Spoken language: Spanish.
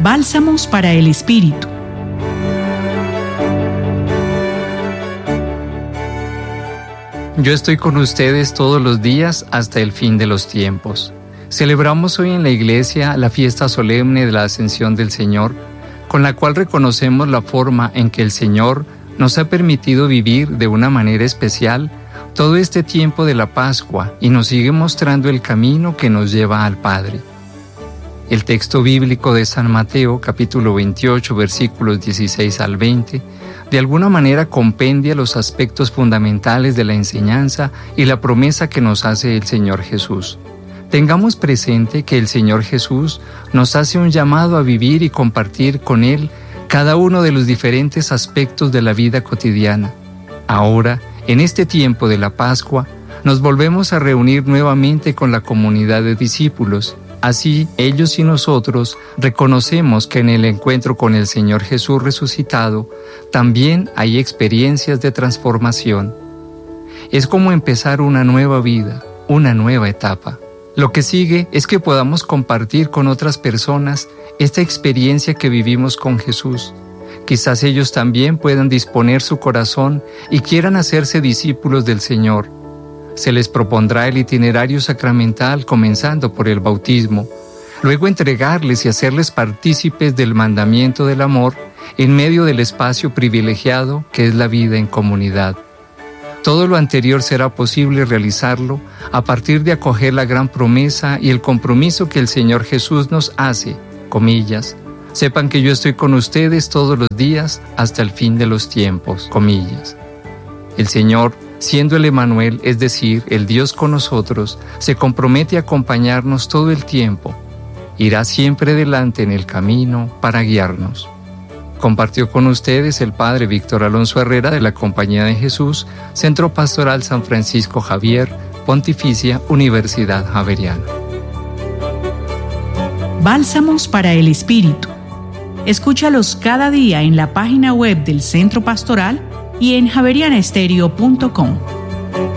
Bálsamos para el Espíritu. Yo estoy con ustedes todos los días hasta el fin de los tiempos. Celebramos hoy en la Iglesia la fiesta solemne de la Ascensión del Señor, con la cual reconocemos la forma en que el Señor nos ha permitido vivir de una manera especial todo este tiempo de la Pascua y nos sigue mostrando el camino que nos lleva al Padre. El texto bíblico de San Mateo, capítulo 28, versículos 16 al 20, de alguna manera compendia los aspectos fundamentales de la enseñanza y la promesa que nos hace el Señor Jesús. Tengamos presente que el Señor Jesús nos hace un llamado a vivir y compartir con Él cada uno de los diferentes aspectos de la vida cotidiana. Ahora, en este tiempo de la Pascua, nos volvemos a reunir nuevamente con la comunidad de discípulos. Así, ellos y nosotros reconocemos que en el encuentro con el Señor Jesús resucitado también hay experiencias de transformación. Es como empezar una nueva vida, una nueva etapa. Lo que sigue es que podamos compartir con otras personas esta experiencia que vivimos con Jesús. Quizás ellos también puedan disponer su corazón y quieran hacerse discípulos del Señor. Se les propondrá el itinerario sacramental comenzando por el bautismo, luego entregarles y hacerles partícipes del mandamiento del amor en medio del espacio privilegiado que es la vida en comunidad. Todo lo anterior será posible realizarlo a partir de acoger la gran promesa y el compromiso que el Señor Jesús nos hace, comillas, sepan que yo estoy con ustedes todos los días hasta el fin de los tiempos, comillas. El Señor, siendo el Emmanuel, es decir, el Dios con nosotros, se compromete a acompañarnos todo el tiempo. Irá siempre delante en el camino para guiarnos. Compartió con ustedes el Padre Víctor Alonso Herrera de la Compañía de Jesús, Centro Pastoral San Francisco Javier, Pontificia Universidad Javeriana. Bálsamos para el Espíritu. Escúchalos cada día en la página web del Centro Pastoral y en javerianestereo.com.